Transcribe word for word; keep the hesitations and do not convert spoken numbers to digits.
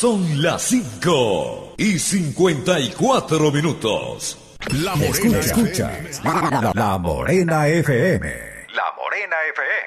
Son las cinco y cincuenta y cuatro minutos. La Morena. Escucha, escucha. La, la, la Morena F M. La Morena F M.